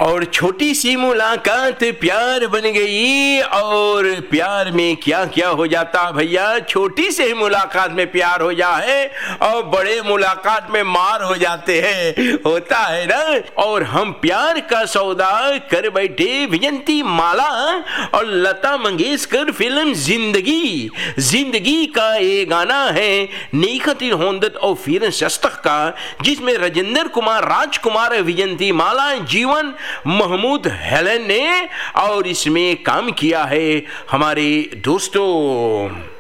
और छोटी सी मुलाकात प्यार बन गई। और प्यार में क्या क्या हो जाता भैया, छोटी से ही मुलाकात में प्यार हो जाए और बड़े मुलाकात में मार हो जाते हैं, होता है ना। और हम प्यार का सौदा कर बैठे विजंती माला और लता मंगेशकर फिल्म जिंदगी, जिंदगी का ये गाना है नीखतिर होंदत और फिर शस्तक का, जिसमें राजेंद्र कुमार, राजकुमार, विजंती माला, जीवन, महमूद हेलन ने और इसमें काम किया है हमारे दोस्तों